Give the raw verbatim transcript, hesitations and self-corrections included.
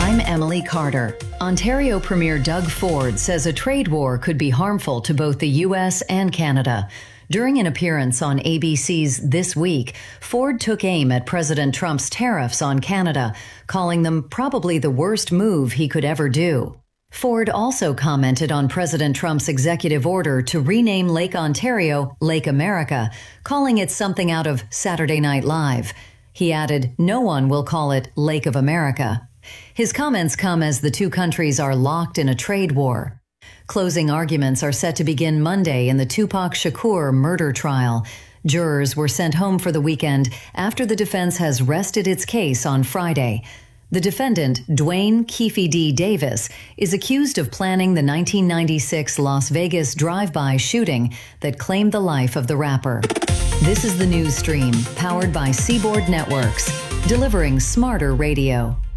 I'm Emily Carter. Ontario Premier Doug Ford says a trade war could be harmful to both the U S and Canada. During an appearance on A B C's This Week, Ford took aim at President Trump's tariffs on Canada, calling them probably the worst move he could ever do. Ford also commented on President Trump's executive order to rename Lake Ontario Lake America, calling it something out of Saturday Night Live. He added, "No one will call it Lake of America." His comments come as the two countries are locked in a trade war. Closing arguments are set to begin Monday in the Tupac Shakur murder trial. Jurors were sent home for the weekend after the defense has rested its case on Friday. The defendant, Dwayne Keefe D. Davis, is accused of planning the nineteen ninety-six Las Vegas drive-by shooting that claimed the life of the rapper. This is the news stream, powered by Seaboard Networks, delivering smarter radio.